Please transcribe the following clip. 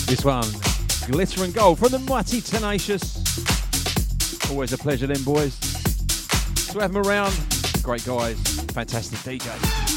This one, Glitter and Gold from the mighty Tenacious. Always a pleasure then, boys. To have them around, great guys, fantastic DJs.